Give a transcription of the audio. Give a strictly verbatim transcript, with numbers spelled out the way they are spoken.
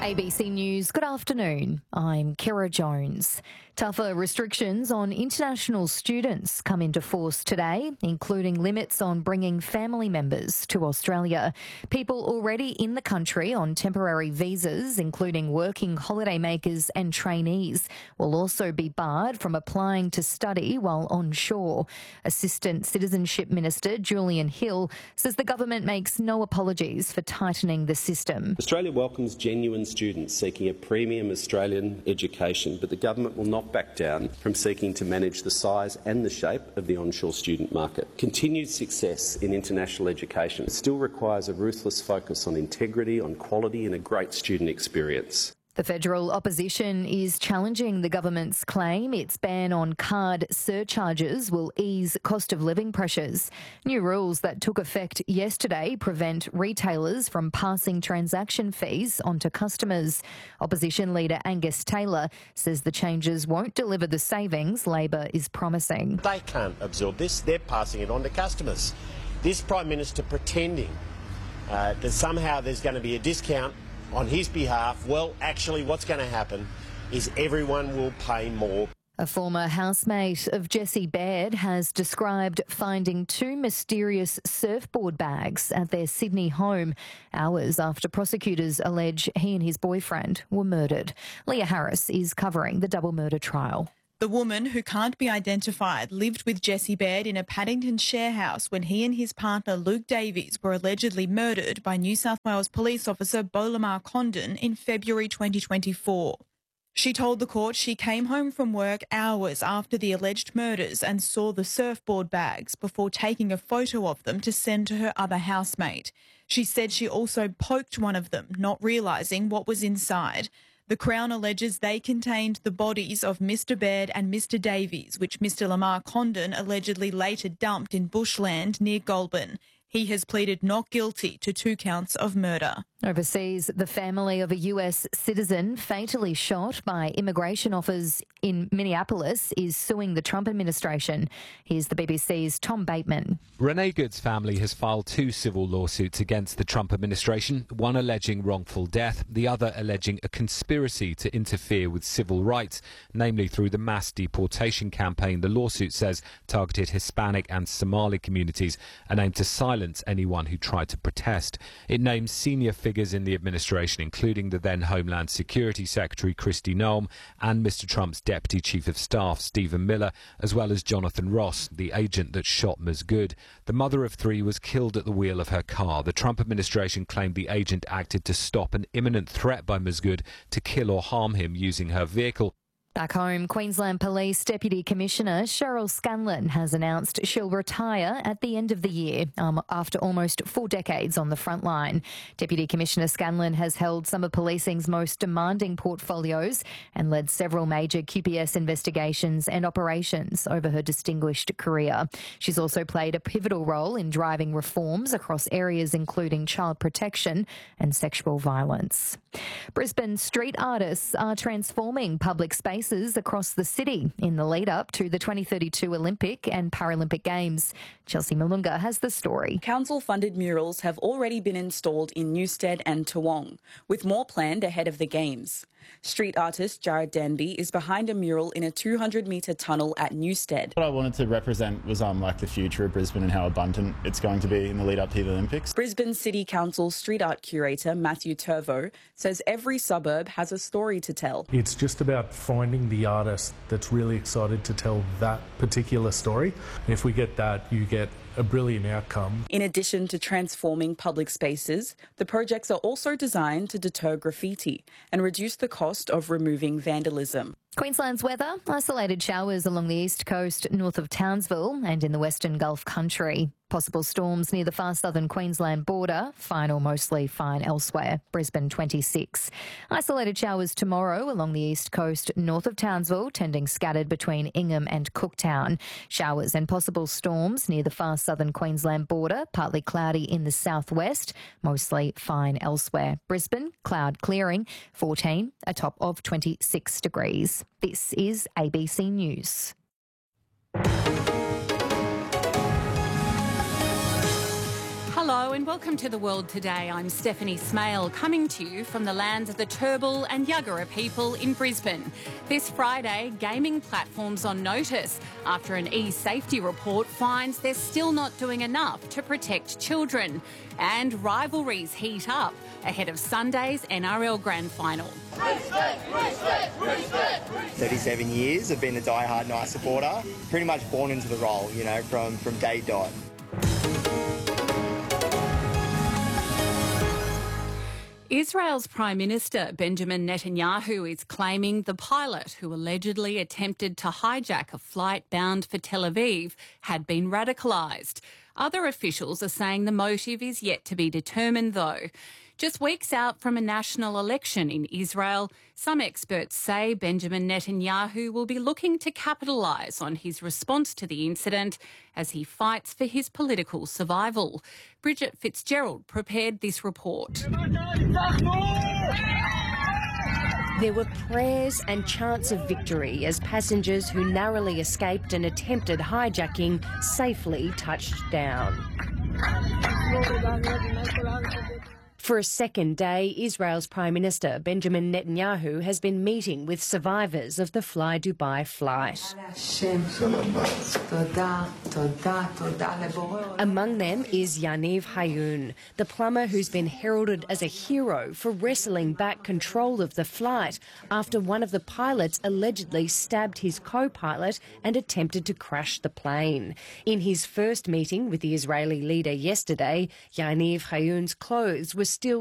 A B C News, good afternoon. I'm Kira Jones. Tougher restrictions on international students come into force today, including limits on bringing family members to Australia. People already in the country on temporary visas, including working holidaymakers and trainees, will also be barred from applying to study while onshore. Assistant Citizenship Minister Julian Hill says the government makes no apologies for tightening the system. Australia welcomes genuine students seeking a premium Australian education, but the government will not back down from seeking to manage the size and the shape of the onshore student market. Continued success in international education still requires a ruthless focus on integrity, on quality and a great student experience. The federal opposition is challenging the government's claim its ban on card surcharges will ease cost of living pressures. New rules that took effect yesterday prevent retailers from passing transaction fees onto customers. Opposition leader Angus Taylor says the changes won't deliver the savings Labor is promising. They can't absorb this, they're passing it on to customers. This Prime Minister pretending uh, that somehow there's going to be a discount on his behalf, well, actually what's going to happen is everyone will pay more. A former housemate of Jessie Baird has described finding two mysterious surfboard bags at their Sydney home hours after prosecutors allege he and his boyfriend were murdered. Leah Harris is covering the double murder trial. The woman, who can't be identified, lived with Jessie Baird in a Paddington share house when he and his partner Luke Davies were allegedly murdered by New South Wales police officer Bolamar Condon in February twenty twenty-four. She told the court she came home from work hours after the alleged murders and saw the surfboard bags before taking a photo of them to send to her other housemate. She said she also poked one of them, not realising what was inside. The Crown alleges they contained the bodies of Mister Baird and Mister Davies, which Mister Lamar Condon allegedly later dumped in bushland near Goulburn. He has pleaded not guilty to two counts of murder. Overseas, the family of a U S citizen fatally shot by immigration officers in Minneapolis is suing the Trump administration. Here's the B B C's Tom Bateman. Renee Good's family has filed two civil lawsuits against the Trump administration, one alleging wrongful death, the other alleging a conspiracy to interfere with civil rights, namely through the mass deportation campaign the lawsuit says targeted Hispanic and Somali communities and aimed to silence anyone who tried to protest. It names senior figures in the administration, including the then Homeland Security Secretary Kristi Noem and Mister Trump's Deputy Chief of Staff Stephen Miller, as well as Jonathan Ross, the agent that shot Miz Good. The mother of three was killed at the wheel of her car. The Trump administration claimed the agent acted to stop an imminent threat by Miz Good to kill or harm him using her vehicle. Back home, Queensland Police Deputy Commissioner Cheryl Scanlon has announced she'll retire at the end of the year um, after almost four decades on the front line. Deputy Commissioner Scanlon has held some of policing's most demanding portfolios and led several major Q P S investigations and operations over her distinguished career. She's also played a pivotal role in driving reforms across areas including child protection and sexual violence. Brisbane street artists are transforming public space across the city in the lead up to the twenty thirty-two Olympic and Paralympic Games. Chelsea Malunga has the story. Council-funded murals have already been installed in Newstead and Toowong, with more planned ahead of the Games. Street artist Jared Danby is behind a mural in a two hundred metre tunnel at Newstead. What I wanted to represent was um, like the future of Brisbane and how abundant it's going to be in the lead up to the Olympics. Brisbane City Council street art curator Matthew Turvo says every suburb has a story to tell. It's just about finding the artist that's really excited to tell that particular story. And if we get that, you get a brilliant outcome. In addition to transforming public spaces, the projects are also designed to deter graffiti and reduce the cost of removing vandalism. Queensland's weather, isolated showers along the east coast north of Townsville and in the western Gulf country. Possible storms near the far southern Queensland border, fine or mostly fine elsewhere. Brisbane twenty-six. Isolated showers tomorrow along the east coast north of Townsville, tending scattered between Ingham and Cooktown. Showers and possible storms near the far southern Queensland border, partly cloudy in the southwest, mostly fine elsewhere. Brisbane, cloud clearing, fourteen, a top of twenty-six degrees. This is A B C News. Hello, Hello and welcome to The World Today. I'm Stephanie Smale, coming to you from the lands of the Turrbal and Yuggera people in Brisbane. This Friday, gaming platforms on notice after an e-safety report finds they're still not doing enough to protect children. And rivalries heat up ahead of Sunday's N R L Grand Final. thirty-seven years, I've been a die-hard Knight supporter, pretty much born into the role, you know, from, from day dot. Israel's Prime Minister Benjamin Netanyahu is claiming the pilot who allegedly attempted to hijack a flight bound for Tel Aviv had been radicalised. Other officials are saying the motive is yet to be determined, though. Just weeks out from a national election in Israel, some experts say Benjamin Netanyahu will be looking to capitalise on his response to the incident as he fights for his political survival. Bridget Fitzgerald prepared this report. There were prayers and chants of victory as passengers who narrowly escaped an attempted hijacking safely touched down. For a second day, Israel's Prime Minister Benjamin Netanyahu has been meeting with survivors of the Fly Dubai flight. Among them is Yaniv Hayun, the plumber who's been heralded as a hero for wrestling back control of the flight after one of the pilots allegedly stabbed his co-pilot and attempted to crash the plane. In his first meeting with the Israeli leader yesterday, Yaniv Hayun's clothes were still